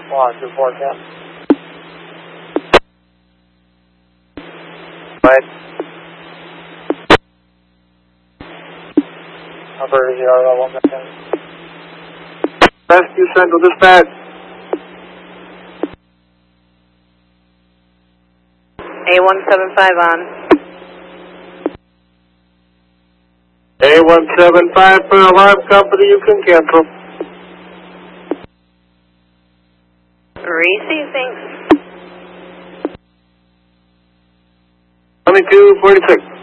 124 Right. Number 011 Rescue Central Dispatch. A175 on. A175 for alarm company, you can cancel. Receiving. 2246.